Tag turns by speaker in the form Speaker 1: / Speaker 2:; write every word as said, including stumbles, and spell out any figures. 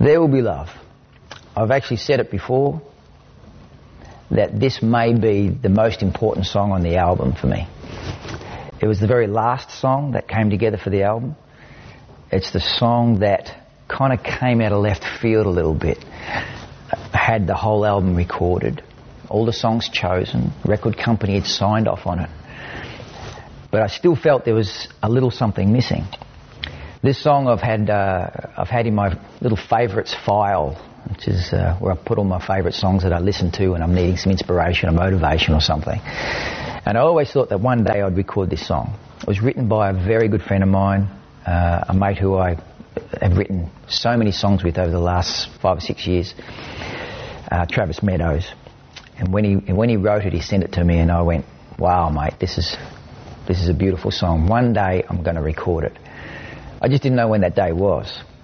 Speaker 1: There Will Be Love. I've actually said it before that this may be the most important song on the album for me. It was the very last song that came together for the album. It's the song that kind of came out of left field a little bit. I had the whole album recorded, all the songs chosen, record company had signed off on it. But I still felt there was a little something missing. This song I've had uh, I've had in my little favourites file, which is uh, where I put all my favourite songs that I listen to when I'm needing some inspiration or motivation or something. And I always thought that one day I'd record this song. It was written by a very good friend of mine, uh, a mate who I have written so many songs with over the last five or six years, uh, Travis Meadows. And when he when he wrote it, he sent it to me, and I went, "Wow, mate, this is this is a beautiful song. One day I'm going to record it." I just didn't know when that day was.